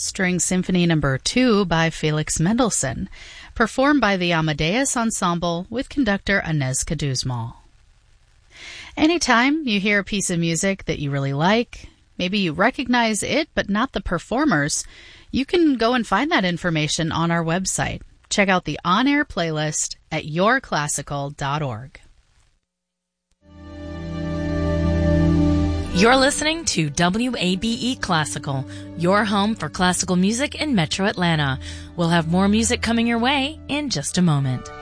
String Symphony No. 2 by Felix Mendelssohn, performed by the Amadeus Ensemble with conductor Aneska Duzmal. Anytime you hear a piece of music that you really like, maybe you recognize it but not the performers, you can go and find that information on our website. Check out the on-air playlist at yourclassical.org. You're listening to WABE Classical, your home for classical music in Metro Atlanta. We'll have more music coming your way in just a moment.